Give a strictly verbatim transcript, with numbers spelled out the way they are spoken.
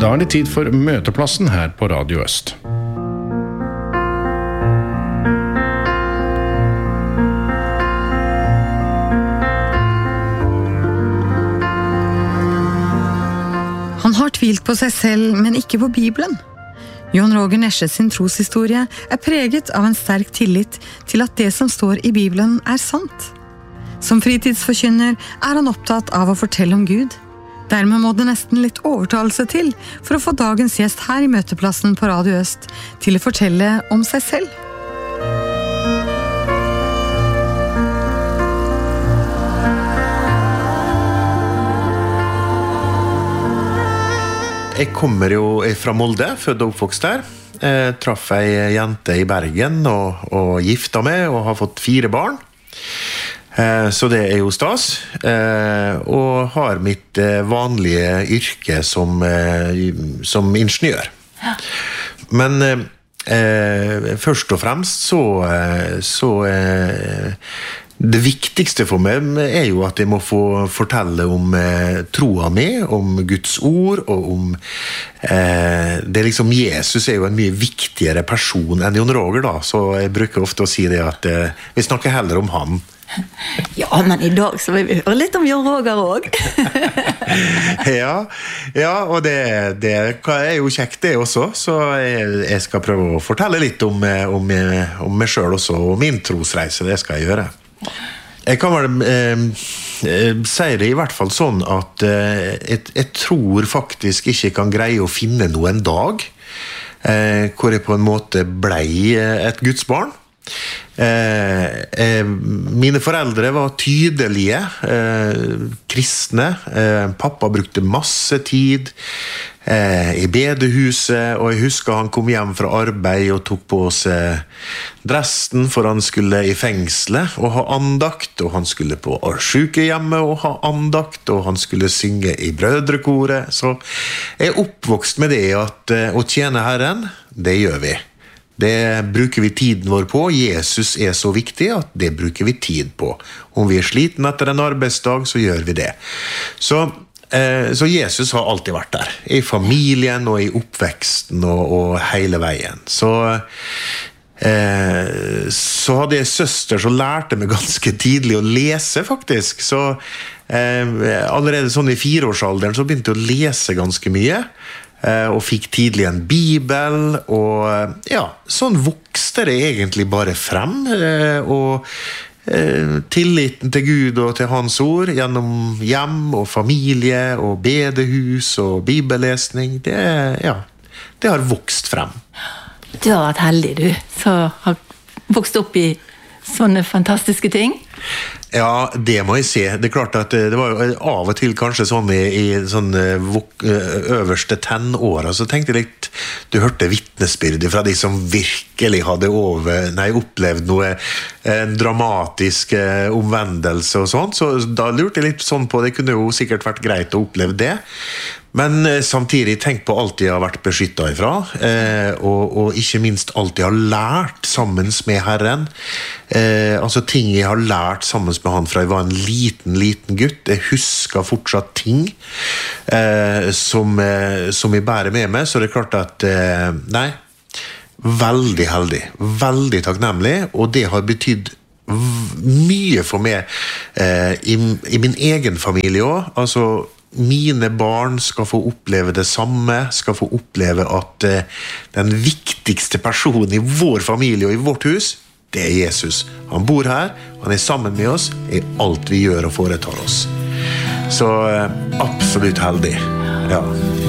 Da er det tid for Møteplassen her på Radio Øst. Han har tvilt på seg selv, men ikke på Bibelen. Jon Roger Nesje sin troshistorie er preget av en sterk tillit til at det som står i Bibelen er sant. Som fritidsforkynner er han opptatt av å fortelle om Gud. Dermed må det nesten litt overtalelse til for å få dagens gjest her i Møteplassen på Radio Øst til å fortelle om seg selv. Jeg kommer jo fra Molde, født og oppvokst der. Jeg traff ei jente i Bergen og, og gifta meg og har fått fire barn. Så det er jo stas. Og har mitt vanlige yrke som, som ingeniør. Men først og fremst så, så det viktigste for meg er jo at jeg må få fortelle om eh, troa mi, om Guds ord, og om eh, det er liksom, Jesus er jo en mye viktigere person enn Jon Roger da, så jeg bruker ofte å si det at eh, vi snakker heller om han. Ja, men i dag så vil vi høre litt om Jon Roger også. ja, ja, og det, det er jo kjekt det også, så jeg, jeg skal prøve å fortelle litt om, om, om meg selv også, og min trosreise, det skal jeg gjøre. Jeg kan vel eh, si det i hvert fall sånn at eh, jeg, jeg tror faktisk ikke kan greie å finne noen dag eh, hvor jeg på en måte ble et Guds barn. Eh, eh, mine foreldre var tydelige eh, kristne. eh, pappa brukte masse tid eh, i bedehuset, og jeg husker han kom hjem fra arbeid og tok på seg dressen, for han skulle i fengselet og ha andakt, og han skulle på sykehjemmet og ha andakt, og han skulle synge i brødrekoret. Så jeg er oppvokst med det at eh, å tjene Herren, det gjør vi. Det bruker vi tiden vår på. Jesus er så viktig at det bruker vi tid på. Om vi er sliten etter en arbeidsdag, så gjør vi det. Så, eh, så Jesus har alltid vært der. I familien og i oppveksten og, og hele veien. Så, eh, så hadde jeg søster som lærte meg ganske tidlig å lese, faktisk. Så eh, allerede sånn i fireårsalderen så begynte jeg å lese ganske mye. Og fikk tidlig en bibel, og ja, sånn vokste det egentlig bare frem, og tilliten til Gud og til hans ord gjennom hjem og familie og bedehus og bibellesning, det, ja, det har vokst frem. Du har vært heldig, du, som har vokst opp i sånne fantastiske ting. Ja, det må jeg se. Det er klart at det var jo av og til kanskje sånn i, i sånn øverste tenåra, så tenkte jeg litt, du hørte vittnesbyrd fra de som virkelig hadde over, nei, opplevd noe, en dramatisk omvendelse og sånt, så da lurte jeg litt sånn på, det kunne jo sikkert vært greit å oppleve det. Men samtidig tenk på alt jeg har vært beskyttet ifra, eh, og, og ikke minst alt jeg har lært sammen med Herren. Eh, altså ting jeg har lært sammen med han fra jeg var en liten, liten gutt. Jeg husker fortsatt ting eh, som, eh, som jeg bærer med meg, så det er klart at, eh, nei, veldig heldig, veldig takknemlig, og det har betydd mye for meg eh, i, i min egen familie også. Altså, mine barn skal få oppleve det samme, skal få oppleve at eh, den viktigste personen i vår familie og i vårt hus, det er Jesus. Han bor her, han er sammen med oss i alt vi gjør og foretar oss. Så eh, absolutt heldig. Ja.